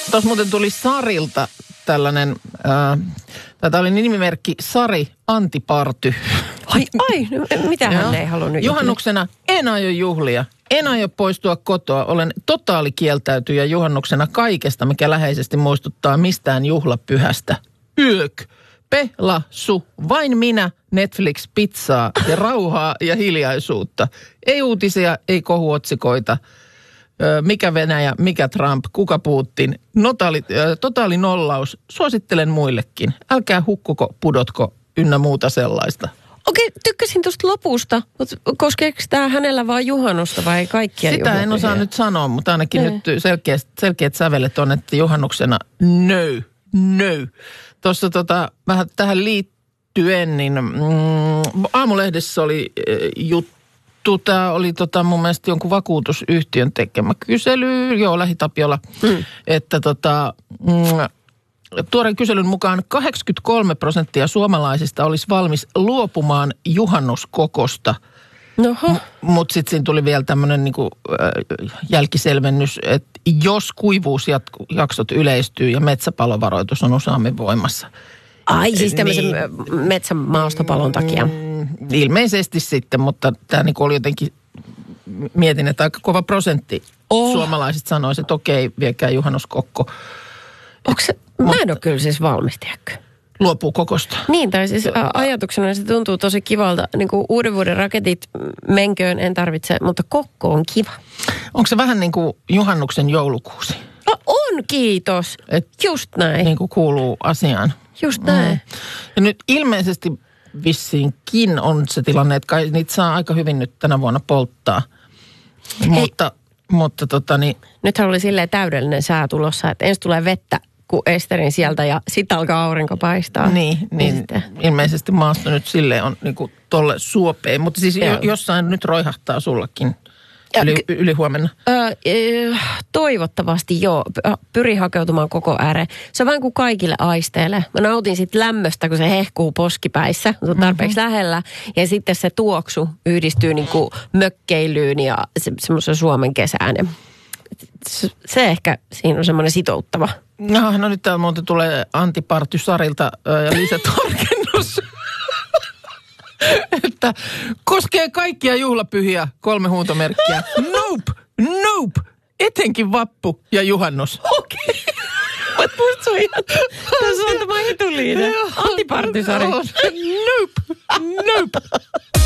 Tuossa muuten tuli Sarilta tällainen, tämä oli nimimerkki Sari Antiparty. Ai, mitä hän ei halunnut juhannuksena en aio juhlia. En aio poistua kotoa. Olen totaalikieltäytyjä juhannuksena kaikesta, mikä läheisesti muistuttaa mistään juhlapyhästä. Yök. Pelasu. Vain minä, Netflix, pizzaa ja rauhaa ja hiljaisuutta. Ei uutisia, ei kohuotsikoita. Mikä Venäjä, mikä Trump, kuka Putin. Totaali nollaus. Suosittelen muillekin. Älkää hukkuko, pudotko ynnä muuta sellaista. Okei, tykkäsin tuosta lopusta, mutta koskeeko tämä hänellä vaan juhannusta vai kaikkia juhlapyhiä? Sitä en osaa nyt sanoa, mutta ainakin nyt selkeät sävelet on, että juhannuksena no. Tuossa vähän tähän liittyen, niin Aamulehdessä oli juttu. Tämä oli mun mielestä jonkun vakuutusyhtiön tekemä kysely, Lähi-Tapiola, että tuoreen kyselyn mukaan 83% suomalaisista olisi valmis luopumaan juhannuskokosta. Mutta sitten siinä tuli vielä tämmöinen niinku, jälkiselvennys, että jos kuivuusjaksot yleistyy ja metsäpalovaroitus on useammin voimassa. Ai siis tämmöisen metsämaastopalon takia? Ilmeisesti sitten, mutta tämä niinku oli jotenkin, mietin, että aika kova prosentti suomalaisista sanoisi, että okei, viekää juhannuskokko. Onko se, mä en ole kyllä siis valmis, tiedätkö? Luopuu kokosta. Niin, tai siis ajatuksena se tuntuu tosi kivalta. Niin kuin uuden vuoden raketit menköön en tarvitse, mutta kokko on kiva. Onko se vähän niin kuin juhannuksen joulukuusi? On, kiitos. Just näin. Niin kuin kuuluu asiaan. Just näin. Ja nyt ilmeisesti vissiinkin on se tilanne, että kai niitä saa aika hyvin nyt tänä vuonna polttaa. Mutta Nythän oli silleen täydellinen sää tulossa, että ensin tulee vettä kuin Esterin sieltä ja sitten alkaa aurinko paistaa. Niin ilmeisesti maasto nyt silleen on niinku tolle suopeen. Mutta siis jossain nyt roihahtaa sullakin yli huomenna. Toivottavasti joo. Pyri hakeutumaan koko ääreen. Se on vähän kuin kaikille aisteille. Mä nautin siitä lämmöstä, kun se hehkuu poskipäissä. Se on tarpeeksi lähellä. Ja sitten se tuoksu yhdistyy niinku mökkeilyyn ja semmoisen Suomen kesään. Se ehkä siinä on semmoinen sitouttava. No nyt täällä muuten tulee Antiparty Sarilta ja lisätarkennus. Että koskee kaikkia juhlapyhiä 3 huutomerkkiä. Nope. Etenkin vappu ja juhannus. Okei. Musta se on ihan, tässä on tämä etuliine. Antiparty Sari. Nope.